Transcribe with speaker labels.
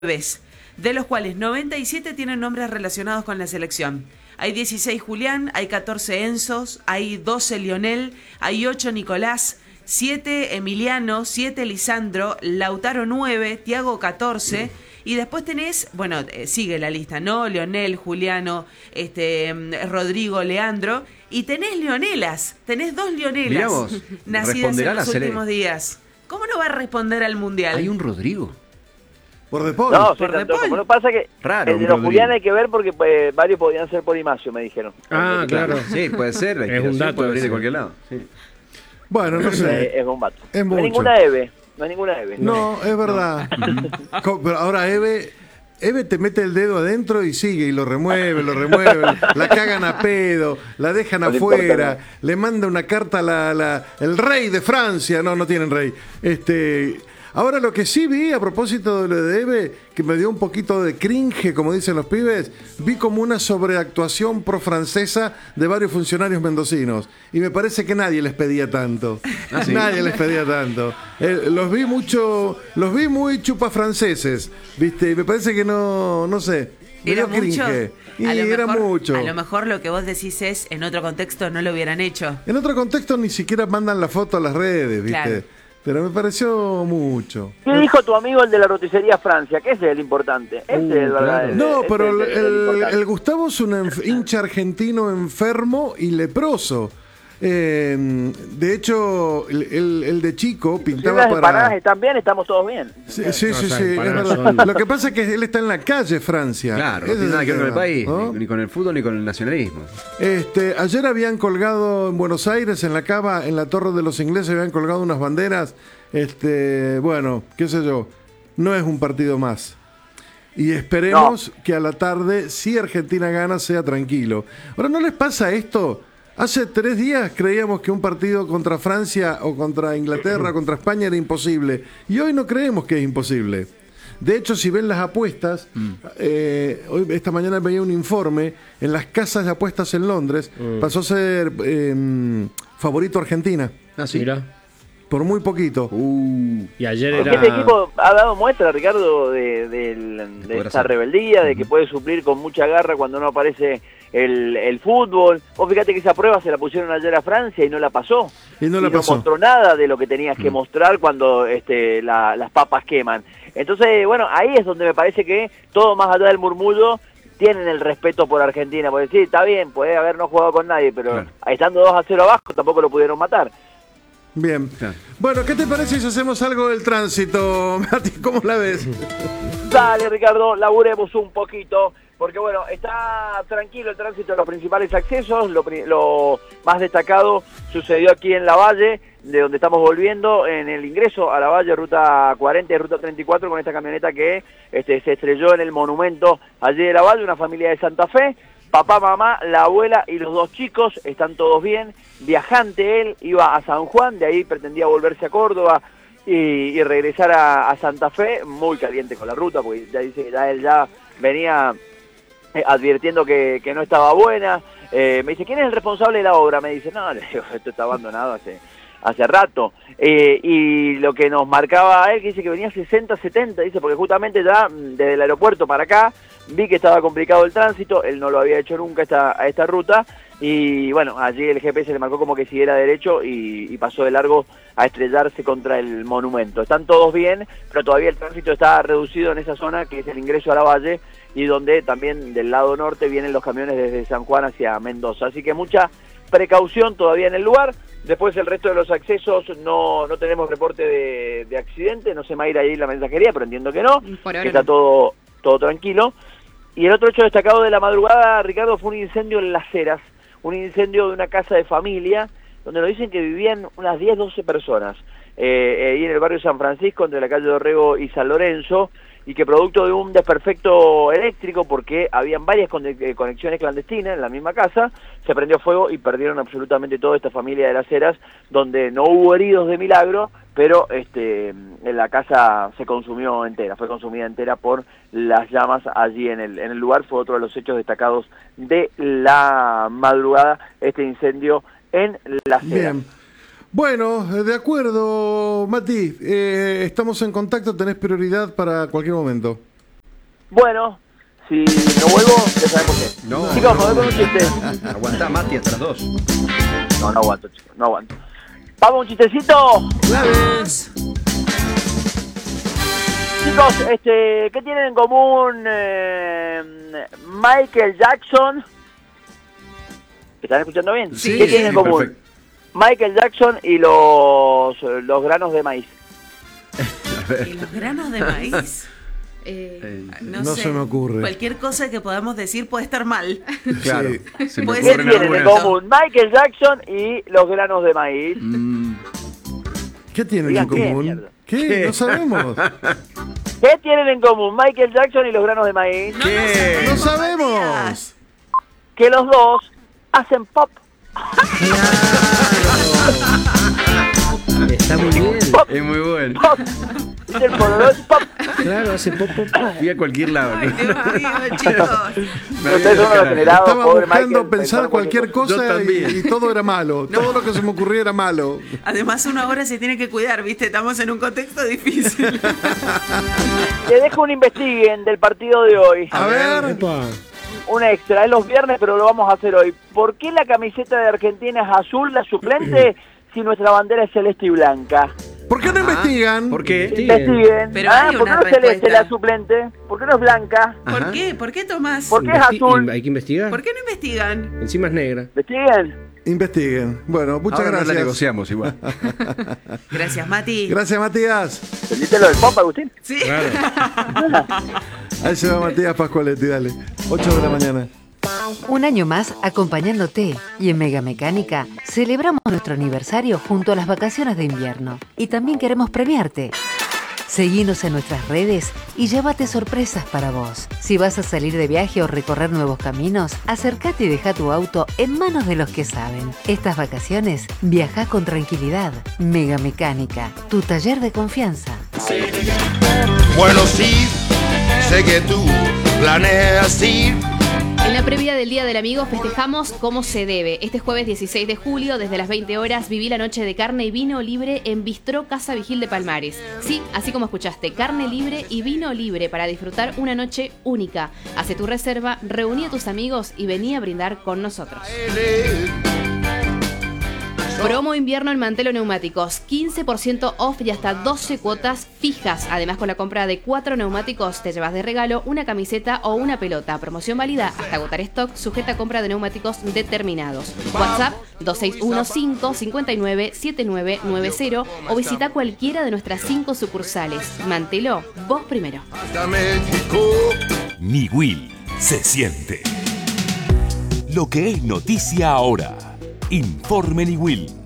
Speaker 1: de los cuales 97 tienen nombres relacionados con la selección. Hay 16 Julián, hay 14 Enzos, hay 12 Lionel, hay 8 Nicolás, 7 Emiliano, 7 Lisandro, Lautaro 9, Tiago 14, y después tenés, bueno, sigue la lista, ¿no? Lionel, Juliano, Rodrigo, Leandro, y tenés Leonelas, tenés 2 Leonelas nacidas en los últimos días. ¿Cómo no va a responder al Mundial?
Speaker 2: ¿Hay un Rodrigo?
Speaker 3: Por De Paul.
Speaker 4: No,
Speaker 1: por De
Speaker 4: tampoco.
Speaker 1: Paul.
Speaker 4: Lo que pasa es que
Speaker 2: Raro,
Speaker 4: el de los Julián hay que ver porque varios podían ser por Imacio, me dijeron.
Speaker 5: Ah, claro.
Speaker 2: Sí, puede ser.
Speaker 5: Es un dato
Speaker 2: puede venir
Speaker 5: ese.
Speaker 2: de cualquier lado. Sí.
Speaker 3: Bueno, no sé.
Speaker 4: Es bombato.
Speaker 3: Es
Speaker 4: No hay
Speaker 3: mucho.
Speaker 4: ninguna Eve. No hay ninguna Eve.
Speaker 3: No, es verdad. Pero ahora Eve te mete el dedo adentro y sigue, y lo remueve, la cagan a pedo, la dejan
Speaker 4: No le
Speaker 3: afuera,
Speaker 4: importa,
Speaker 3: le manda una carta el rey de Francia, no tienen rey. Ahora lo que sí vi, a propósito de lo de Eve, que me dio un poquito de cringe, como dicen los pibes, vi como una sobreactuación pro-francesa de varios funcionarios mendocinos. Y me parece que nadie les pedía tanto.
Speaker 2: ¿Sí?
Speaker 3: Nadie les pedía tanto. Los vi muy chupafranceses, ¿viste? Y me parece que no sé. Me
Speaker 1: ¿Era
Speaker 3: dio
Speaker 1: mucho?
Speaker 3: cringe. Y
Speaker 1: A lo
Speaker 3: era
Speaker 1: mejor-
Speaker 3: mucho.
Speaker 1: A lo mejor lo que vos decís es, en otro contexto no lo hubieran hecho.
Speaker 3: En otro contexto ni siquiera mandan la foto a las redes, ¿viste?
Speaker 1: Claro.
Speaker 3: Pero me pareció mucho.
Speaker 4: ¿Qué dijo tu amigo el de la roticería Francia? Que ese es el importante. Ese es el verdadero.
Speaker 3: No,
Speaker 4: ese
Speaker 3: pero
Speaker 4: es el importante.
Speaker 3: el Gustavo es un hincha argentino enfermo y leproso. De hecho, el de chico
Speaker 4: Si
Speaker 3: pintaba
Speaker 4: las empanadas
Speaker 3: para...
Speaker 4: están bien, estamos todos bien.
Speaker 3: Sí,
Speaker 5: No,
Speaker 3: es
Speaker 5: empanadas
Speaker 3: verdad.
Speaker 5: son-
Speaker 3: Lo que pasa es que él está en la calle, Francia.
Speaker 2: Claro, no
Speaker 3: Ese
Speaker 2: tiene
Speaker 3: es
Speaker 2: nada que ver con el
Speaker 3: tema,
Speaker 2: país,
Speaker 3: ¿no?
Speaker 2: ni con el fútbol, ni con el nacionalismo.
Speaker 3: Ayer habían colgado en Buenos Aires, en la cava, en la Torre de los Ingleses, habían colgado unas banderas. Bueno, qué sé yo, no es un partido más. Y esperemos que a la tarde, si Argentina gana, sea tranquilo. Ahora, ¿no les pasa esto? Hace 3 días creíamos que un partido contra Francia o contra Inglaterra, contra España era imposible. Y hoy no creemos que es imposible. De hecho, si ven las apuestas, esta mañana veía un informe, en las casas de apuestas en Londres, pasó a ser favorito Argentina,
Speaker 2: Ah, sí.
Speaker 5: Mira.
Speaker 3: por muy poquito.
Speaker 5: Y ayer
Speaker 4: Porque
Speaker 5: era...
Speaker 4: este equipo ha dado muestra, Ricardo, de
Speaker 2: poder
Speaker 4: esta
Speaker 2: hacer.
Speaker 4: rebeldía, de que puede suplir con mucha garra cuando no aparece el fútbol. Vos fíjate que esa prueba se la pusieron ayer a Francia y no la pasó.
Speaker 3: Y no la pasó.
Speaker 4: No mostró nada de lo que tenías que mostrar cuando las papas queman. Entonces, bueno, ahí es donde me parece que todo más allá del murmullo tienen el respeto por Argentina. Porque sí, está bien, puede haber no jugado con nadie, pero
Speaker 2: Claro.
Speaker 4: estando 2-0 abajo tampoco lo pudieron matar.
Speaker 3: Bien.
Speaker 2: Claro.
Speaker 3: Bueno, ¿qué te parece si hacemos algo del tránsito, Mati? ¿Cómo la ves?
Speaker 4: Dale, Ricardo, laburemos un poquito, porque bueno, está tranquilo el tránsito de los principales accesos. Lo más destacado sucedió aquí en Lavalle, de donde estamos volviendo, en el ingreso a Lavalle, ruta 40 y ruta 34, con esta camioneta que se estrelló en el monumento allí de Lavalle, una familia de Santa Fe. Papá, mamá, la abuela y los 2 chicos están todos bien. Viajante él, iba a San Juan, de ahí pretendía volverse a Córdoba y regresar a Santa Fe, muy caliente con la ruta, porque ya dice que él ya venía advirtiendo que no estaba buena. Me dice, ¿quién es el responsable de la obra? Me dice, no, le digo, esto está abandonado hace rato. Y lo que nos marcaba a él, que dice que venía 60, 70, dice, porque justamente ya desde el aeropuerto para acá vi que estaba complicado el tránsito, él no lo había hecho nunca a esta ruta, y bueno, allí el GPS le marcó como que siguiera derecho y pasó de largo a estrellarse contra el monumento. Están todos bien, pero todavía el tránsito está reducido en esa zona que es el ingreso a la Valle, y donde también del lado norte vienen los camiones desde San Juan hacia Mendoza. Así que mucha precaución todavía en el lugar. Después el resto de los accesos no tenemos reporte de accidente, no se me va a ir ahí la mensajería, pero entiendo que no,
Speaker 6: Por ahora
Speaker 4: que está
Speaker 6: no.
Speaker 4: todo tranquilo. Y el otro hecho destacado de la madrugada, Ricardo, fue un incendio en Las Heras, un incendio de una casa de familia, donde nos dicen que vivían unas 10, 12 personas, ahí en el barrio San Francisco, entre la calle Dorrego y San Lorenzo, y que producto de un desperfecto eléctrico, porque habían varias conexiones clandestinas en la misma casa, se prendió fuego y perdieron absolutamente toda esta familia de Las Heras, donde no hubo heridos de milagro, pero la casa se consumió entera, fue consumida entera por las llamas allí en el lugar. Fue otro de los hechos destacados de la madrugada, este incendio en Las Heras.
Speaker 3: Bien. Bueno, de acuerdo, Mati. Estamos en contacto, tenés prioridad para cualquier momento.
Speaker 4: Bueno, si no vuelvo, ya saben por qué.
Speaker 2: No,
Speaker 4: Chicos,
Speaker 2: no.
Speaker 4: me voy con un chiste.
Speaker 2: Aguantá, Mati, hasta las 2.
Speaker 4: No aguanto, chicos, no aguanto. Vamos, un chistecito.
Speaker 1: Vamos.
Speaker 4: Chicos, ¿qué tienen en común Michael Jackson? ¿Están escuchando bien?
Speaker 1: Sí.
Speaker 4: ¿Qué tienen en común
Speaker 2: Perfecto.
Speaker 4: Michael Jackson y los granos de maíz?
Speaker 1: ¿Y los granos de maíz?
Speaker 3: No
Speaker 1: sé.
Speaker 3: se me ocurre.
Speaker 1: Cualquier cosa que podamos decir puede estar mal.
Speaker 2: Claro.
Speaker 3: Sí.
Speaker 2: Se me
Speaker 1: Puede
Speaker 4: ¿Qué
Speaker 1: ser
Speaker 2: ocurren
Speaker 4: tienen en
Speaker 2: algunas.
Speaker 4: común Michael Jackson y los granos de maíz?
Speaker 3: ¿Qué tienen
Speaker 4: Digan
Speaker 3: en
Speaker 4: qué,
Speaker 3: común?
Speaker 4: mierda.
Speaker 3: ¿Qué? No sabemos.
Speaker 4: ¿Qué tienen en común Michael Jackson y los granos de maíz?
Speaker 1: No,
Speaker 2: ¿Qué?
Speaker 3: No
Speaker 1: Matías.
Speaker 3: sabemos.
Speaker 4: Que los dos hacen pop.
Speaker 5: Está muy bien.
Speaker 2: Es muy bueno.
Speaker 4: Pop. ¿Viste el pororó? Es pop.
Speaker 5: Claro, hace pop, pop.
Speaker 2: Fui a cualquier lado.
Speaker 1: Ay, Dios mío, chicos.
Speaker 2: Me
Speaker 4: Ustedes son
Speaker 2: había
Speaker 4: los generados,
Speaker 3: Estaba
Speaker 4: pobre
Speaker 3: buscando
Speaker 4: Michael,
Speaker 3: pensar
Speaker 4: pensando
Speaker 3: cualquier
Speaker 2: Yo
Speaker 3: cosa
Speaker 2: también.
Speaker 3: y todo era malo. Todo lo que se me ocurría era malo.
Speaker 1: Además, uno ahora se tiene que cuidar, ¿viste? Estamos en un contexto difícil.
Speaker 4: Te dejo un investiguen del partido de hoy.
Speaker 3: A ver.
Speaker 5: Epa.
Speaker 4: Un extra, es los viernes, pero lo vamos a hacer hoy. ¿Por qué la camiseta de Argentina es azul, la suplente, si nuestra bandera es celeste y blanca?
Speaker 3: ¿Por qué no investigan?
Speaker 2: ¿Por qué?
Speaker 5: Sí.
Speaker 4: Investiguen.
Speaker 1: Pero
Speaker 4: ¿Ah?
Speaker 1: hay
Speaker 4: ¿Por qué
Speaker 1: una
Speaker 4: no es celeste
Speaker 1: respuesta.
Speaker 4: la suplente? ¿Por qué no es blanca?
Speaker 1: ¿Por
Speaker 2: Ajá.
Speaker 1: qué? ¿Por qué, Tomás?
Speaker 4: ¿Por qué es azul?
Speaker 5: Hay que investigar.
Speaker 1: ¿Por qué no investigan?
Speaker 5: Encima es negra.
Speaker 4: ¿Investiguen?
Speaker 3: Investiguen. Bueno, muchas
Speaker 2: Ahora no la
Speaker 3: gracias.
Speaker 2: negociamos igual.
Speaker 1: Gracias, Mati.
Speaker 3: Gracias, Matías.
Speaker 4: ¿Entendiste lo del pop, Agustín?
Speaker 1: Sí.
Speaker 5: Claro.
Speaker 3: Ahí se va Matías Pascualetti, dale. 8 de la mañana.
Speaker 6: Un año más acompañándote y en Mega Mecánica celebramos nuestro aniversario junto a las vacaciones de invierno y también queremos premiarte. Seguinos en nuestras redes y llévate sorpresas para vos. Si vas a salir de viaje o recorrer nuevos caminos, acércate y deja tu auto en manos de los que saben. Estas vacaciones viajá con tranquilidad. Mega Mecánica, tu taller de confianza.
Speaker 7: Bueno, sí, sé que tú planeas ir.
Speaker 8: En la previa del Día del Amigo festejamos como se debe. Este jueves 16 de julio, desde las 20 horas, viví la noche de carne y vino libre en Bistró Casa Vigil de Palmares. Sí, así como escuchaste, carne libre y vino libre para disfrutar una noche única. Hace tu reserva, reuní a tus amigos y vení a brindar con nosotros. Promo invierno en Mantelo Neumáticos, 15% off y hasta 12 cuotas fijas. Además, con la compra de 4 neumáticos te llevas de regalo una camiseta o una pelota. Promoción válida hasta agotar stock, sujeta a compra de neumáticos determinados. WhatsApp 2615-597990 o visita cualquiera de nuestras 5 sucursales. Mantelo, vos primero.
Speaker 7: Hasta México.
Speaker 9: Niwil se siente. Lo que es noticia ahora. Informe Niwil.